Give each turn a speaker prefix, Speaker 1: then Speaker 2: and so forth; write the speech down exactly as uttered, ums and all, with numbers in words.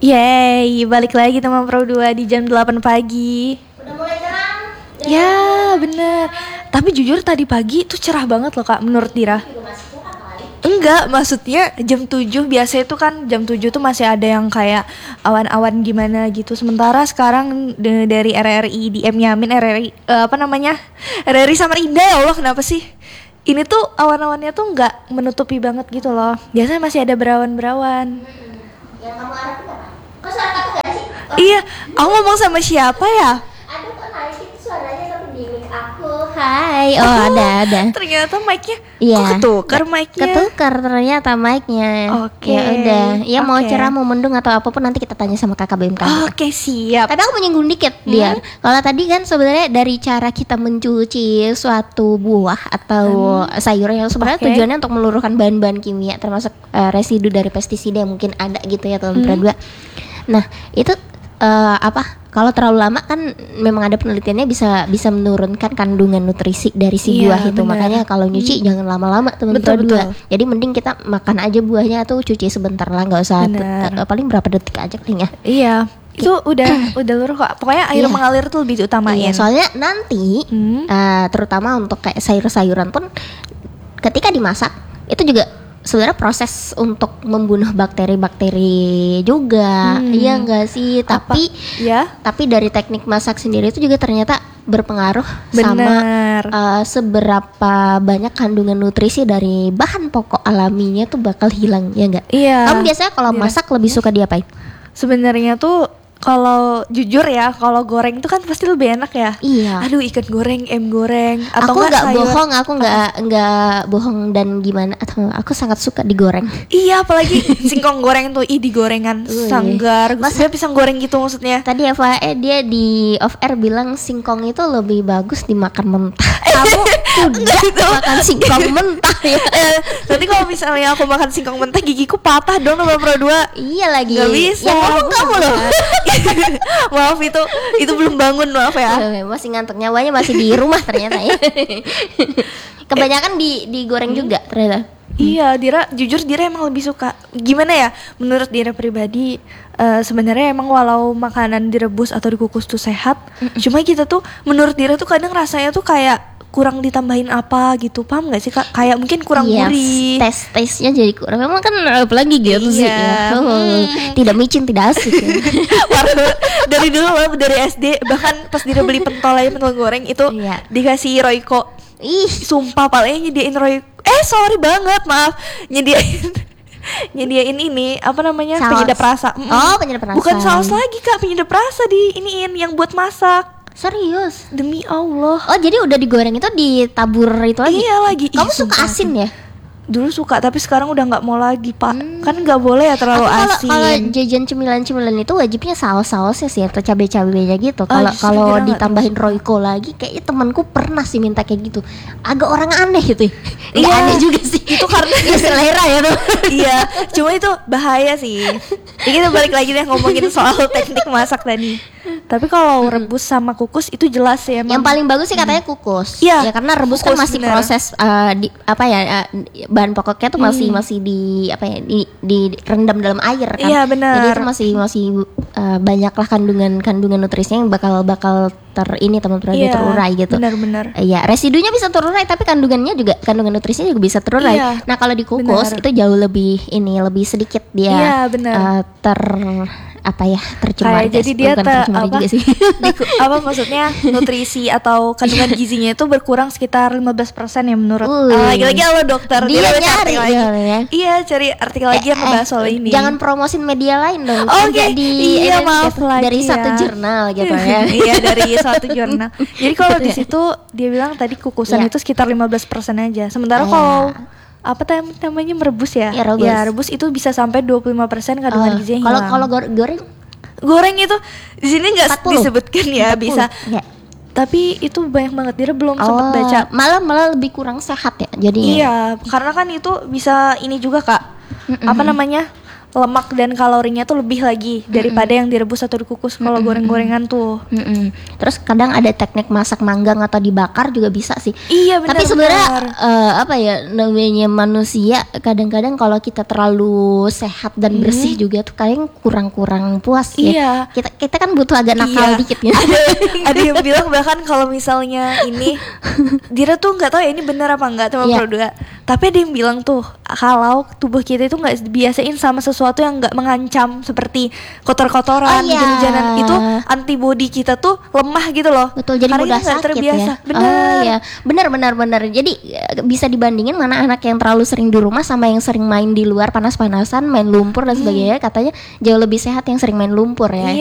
Speaker 1: Yeay, balik lagi teman Pro dua di jam delapan pagi.
Speaker 2: Udah mulai terang.
Speaker 1: Ya, bener. Tapi jujur tadi pagi tuh cerah banget loh Kak, menurut Dira. Enggak, maksudnya jam tujuh biasa itu kan jam tujuh tuh masih ada yang kayak awan-awan gimana gitu. Sementara sekarang de- dari R R I di M Yamin R R I eh, apa namanya? R R I Samarinda, ya Allah kenapa sih? Ini tuh awan-awannya tuh nggak menutupi banget gitu loh. Biasanya masih ada berawan-berawan.
Speaker 2: Yang kamu harapin apa? Kok suara kamu gak sih? Oh,
Speaker 1: Iya, aku ngomong sama siapa ya?
Speaker 2: Aduh kok naik itu suaranya tapi di mic aku. Hai. Oh, ada ada.
Speaker 1: Ternyata mic-nya
Speaker 2: Iya.
Speaker 1: kok ketukar mic-nya.
Speaker 2: Ketukar ternyata mic-nya.
Speaker 1: Oke.
Speaker 2: Ya udah. Ya mau
Speaker 1: Oke.
Speaker 2: cerah mau mendung atau apapun nanti kita tanya sama Kakak B M K.
Speaker 1: Oke, siap.
Speaker 2: Tapi aku menyinggung dikit dia. Kalau tadi kan sebenarnya dari cara kita mencuci suatu buah atau sayur yang sebenarnya
Speaker 1: Oke.
Speaker 2: tujuannya untuk meluruhkan bahan-bahan kimia termasuk eh, residu dari pestisida yang mungkin ada gitu ya teman
Speaker 1: Hmm.
Speaker 2: dua. Nah, itu eh, apa? Kalau terlalu lama kan memang ada penelitiannya bisa bisa menurunkan kandungan nutrisi dari si
Speaker 1: Iya,
Speaker 2: buah itu.
Speaker 1: benar.
Speaker 2: Makanya kalau nyuci jangan lama-lama teman
Speaker 1: Betul,
Speaker 2: dua.
Speaker 1: betul.
Speaker 2: Jadi mending kita makan aja buahnya atau cuci sebentar lah, nggak usah
Speaker 1: Benar.
Speaker 2: eh, paling berapa detik aja paling ya.
Speaker 1: Iya, itu udah udah luruh kok. Pokoknya air
Speaker 2: Iya.
Speaker 1: mengalir tuh lebih diutamain.
Speaker 2: Iya, soalnya nanti
Speaker 1: Hmm.
Speaker 2: eh, terutama untuk kayak sayur-sayuran pun ketika dimasak itu juga sebenarnya proses untuk membunuh bakteri-bakteri juga.
Speaker 1: Hmm.
Speaker 2: Iya enggak sih?
Speaker 1: Apa?
Speaker 2: Tapi
Speaker 1: Ya,
Speaker 2: tapi dari teknik masak sendiri itu juga ternyata berpengaruh sama
Speaker 1: benar.
Speaker 2: eh, seberapa banyak kandungan nutrisi dari bahan pokok alaminya tuh bakal hilang, ya enggak?
Speaker 1: Iya.
Speaker 2: Kamu biasanya kalau
Speaker 1: Iya.
Speaker 2: masak lebih suka diapain?
Speaker 1: Sebenarnya tuh kalau jujur ya, kalau goreng tuh kan pasti lebih enak ya.
Speaker 2: Iya.
Speaker 1: Aduh, ikan goreng, em goreng, atau
Speaker 2: Aku
Speaker 1: enggak
Speaker 2: nggak
Speaker 1: sayur.
Speaker 2: bohong, aku nggak nggak bohong dan gimana atau aku sangat suka digoreng.
Speaker 1: Iya, apalagi singkong goreng tuh, ih digorengan
Speaker 2: Wih.
Speaker 1: sanggar.
Speaker 2: Masa-
Speaker 1: Maksudnya pisang goreng gitu maksudnya.
Speaker 2: Tadi F Y I dia di off air bilang singkong itu lebih bagus dimakan mentah. Kamu tidak
Speaker 1: gitu.
Speaker 2: makan singkong mentah ya?
Speaker 1: Eh, nanti kalau misalnya aku makan singkong mentah gigiku patah dong sama Pro dua.
Speaker 2: Iya lagi.
Speaker 1: Gak bisa.
Speaker 2: Ya ngomong kamu loh.
Speaker 1: Maaf, itu itu belum bangun, maaf ya.
Speaker 2: Eh, Masih ngantuk, nyawanya masih di rumah ternyata ya. Kebanyakan di digoreng juga ternyata.
Speaker 1: Iya, Dira jujur Dira emang lebih suka. Gimana ya? Menurut Dira pribadi eh, sebenarnya emang walau makanan direbus atau dikukus tuh sehat, cuma kita tuh menurut Dira tuh kadang rasanya tuh kayak kurang ditambahin apa gitu. Paham gak sih Kak? Kayak mungkin kurang
Speaker 2: Iya,
Speaker 1: gurih.
Speaker 2: tes tesnya jadi kurang. Memang kan apalagi gitu sih
Speaker 1: Iya.
Speaker 2: ya. Oh, tidak micin, tidak asik ya.
Speaker 1: Warna dari dulu malah dari S D, bahkan pas Dira beli pentol aja, pentol goreng itu
Speaker 2: Iya.
Speaker 1: dikasih Royco.
Speaker 2: Ih,
Speaker 1: Sumpah palingnya nyediain Roy Eh sorry banget, maaf. Nyediain Nyediain ini apa namanya,
Speaker 2: Saus.
Speaker 1: penyedap rasa. Mm-mm.
Speaker 2: Oh, penyedap rasa.
Speaker 1: Bukan saus lagi Kak, penyedap rasa di iniin yang buat masak.
Speaker 2: serius.
Speaker 1: Demi Allah.
Speaker 2: Oh, jadi udah digoreng itu ditabur itu lagi.
Speaker 1: Iya lagi.
Speaker 2: Kamu
Speaker 1: Ih,
Speaker 2: suka
Speaker 1: sumpah.
Speaker 2: asin ya?
Speaker 1: Dulu suka, tapi sekarang udah nggak mau lagi Pak. Kan nggak boleh ya terlalu
Speaker 2: Aku kalau
Speaker 1: asin.
Speaker 2: kalau jajan cemilan-cemilan itu wajibnya saus-sausnya sih atau cabai-cabainya gitu. Kalau
Speaker 1: justru
Speaker 2: kalau
Speaker 1: Dira nggak
Speaker 2: ditambahin Royco lagi, kayaknya temanku pernah sih minta kayak gitu. Agak orang aneh gitu. Enggak
Speaker 1: Iya.
Speaker 2: aneh juga sih.
Speaker 1: Itu karena
Speaker 2: ya selera ya tuh.
Speaker 1: Iya, cuma itu bahaya sih. Ya kita balik lagi deh ngomongin soal teknik masak tadi. Tapi kalau rebus sama kukus itu jelas ya.
Speaker 2: Yang paling bagus sih katanya kukus.
Speaker 1: Iya,
Speaker 2: Ya karena rebus kan
Speaker 1: kukus,
Speaker 2: masih
Speaker 1: bener.
Speaker 2: proses eh, di apa ya eh, bahan pokoknya tuh masih masih di apa ya di direndam dalam air kan.
Speaker 1: Iya, benar.
Speaker 2: Jadi itu masih masih eh, banyaklah kandungan kandungan nutrisinya yang bakal bakal ter ini teman-teman
Speaker 1: Iya,
Speaker 2: terurai gitu.
Speaker 1: benar-benar.
Speaker 2: Iya, residunya bisa terurai tapi kandungannya juga kandungan nutrisinya juga bisa terurai.
Speaker 1: Iya,
Speaker 2: Nah, kalau dikukus
Speaker 1: benar.
Speaker 2: itu jauh lebih ini lebih sedikit dia
Speaker 1: Iya, benar.
Speaker 2: eh, ter apa ya tercemar.
Speaker 1: Kayak jadi dia
Speaker 2: Bukan
Speaker 1: te-
Speaker 2: tercemar
Speaker 1: apa,
Speaker 2: juga sih.
Speaker 1: diku- apa maksudnya nutrisi atau kandungan gizinya itu berkurang sekitar lima belas persen ya menurut.
Speaker 2: Wih.
Speaker 1: Ah, lagi-lagi halo dokter.
Speaker 2: Dia
Speaker 1: udah
Speaker 2: nyari
Speaker 1: artikel lagi.
Speaker 2: ya.
Speaker 1: Iya, cari artikel lagi yang
Speaker 2: Eh,
Speaker 1: ngebahas soal ini.
Speaker 2: Jangan promosin media lain dong.
Speaker 1: Oh,
Speaker 2: Kan
Speaker 1: oke.
Speaker 2: jadi
Speaker 1: Iya,
Speaker 2: ini
Speaker 1: maaf
Speaker 2: gitu,
Speaker 1: lagi
Speaker 2: dari
Speaker 1: ya.
Speaker 2: satu jurnal gitu ya.
Speaker 1: Iya, dari suatu jurnal. Jadi kalau di situ dia bilang tadi kukusan
Speaker 2: Iya.
Speaker 1: itu sekitar lima belas persen aja. Sementara
Speaker 2: Iya.
Speaker 1: kalau apa tem- namanya merebus ya?
Speaker 2: Iya, rebus.
Speaker 1: Ya, rebus itu bisa sampai dua puluh lima persen kandungan
Speaker 2: Oh,
Speaker 1: gizinya
Speaker 2: Kalau
Speaker 1: hilang.
Speaker 2: kalau gor- goreng
Speaker 1: goreng itu di sini nggak
Speaker 2: empat puluh.
Speaker 1: disebutkan ya,
Speaker 2: empat puluh.
Speaker 1: bisa.
Speaker 2: Ya.
Speaker 1: Tapi itu banyak banget, dia belum
Speaker 2: Oh,
Speaker 1: sempat baca.
Speaker 2: malah malah lebih kurang sehat ya jadinya.
Speaker 1: Iya, karena kan itu bisa ini juga Kak.
Speaker 2: Mm-mm.
Speaker 1: Apa namanya? lemak dan kalorinya tuh lebih lagi daripada yang direbus atau dikukus kalau goreng-gorengan tuh.
Speaker 2: Mm-mm. Terus kadang ada teknik masak manggang atau dibakar juga bisa sih.
Speaker 1: Iya benar.
Speaker 2: Tapi sebenarnya eh, apa ya namanya manusia kadang-kadang kalau kita terlalu sehat dan bersih juga tuh kayaknya kurang-kurang puas ya.
Speaker 1: Iya.
Speaker 2: Kita kita kan butuh agak nakal
Speaker 1: Iya.
Speaker 2: dikit ya.
Speaker 1: Ada, ada yang bilang bahkan kalau misalnya ini Dira tuh nggak tahu ya ini benar apa enggak teman
Speaker 2: Iya.
Speaker 1: produk. Tapi ada yang bilang tuh kalau tubuh kita itu nggak biasain sama sesuatu yang nggak mengancam seperti kotor-kotoran,
Speaker 2: Oh, iya.
Speaker 1: hujan-hujanan, itu antibodi kita tuh lemah gitu loh.
Speaker 2: Betul, jadi
Speaker 1: Karena
Speaker 2: mudah
Speaker 1: kita nggak
Speaker 2: sakit
Speaker 1: terbiasa.
Speaker 2: ya.
Speaker 1: Benar.
Speaker 2: Oh, ya. Benar benar benar. Jadi eh, bisa dibandingin mana anak yang terlalu sering di rumah sama yang sering main di luar panas-panasan, main lumpur dan sebagainya, katanya jauh lebih sehat yang sering main lumpur ya.
Speaker 1: Iya.